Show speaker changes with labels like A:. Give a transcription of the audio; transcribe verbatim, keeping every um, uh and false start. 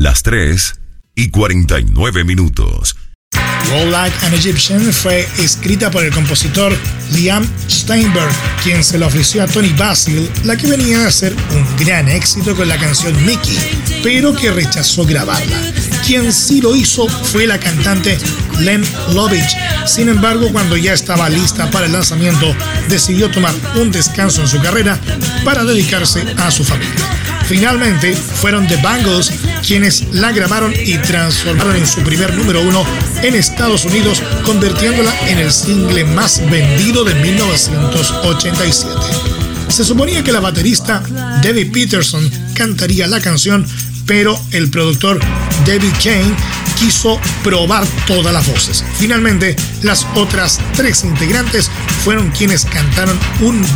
A: Las tres y cuarenta y nueve minutos.
B: Roll Like an Egyptian fue escrita por el compositor Liam Steinberg, quien se la ofreció a Tony Basil, la que venía a ser un gran éxito con la canción Mickey, pero que rechazó grabarla. Quien sí lo hizo fue la cantante Len Lovitch. Sin embargo, cuando ya estaba lista para el lanzamiento, decidió tomar un descanso en su carrera para dedicarse a su familia. Finalmente, fueron The Bangles quienes la grabaron y transformaron en su primer número uno en Estados Unidos, convirtiéndola en el single más vendido de mil novecientos ochenta y siete. Se suponía que la baterista Debbie Peterson cantaría la canción, pero el productor David Kane quiso probar todas las voces. Finalmente, las otras tres integrantes fueron quienes cantaron un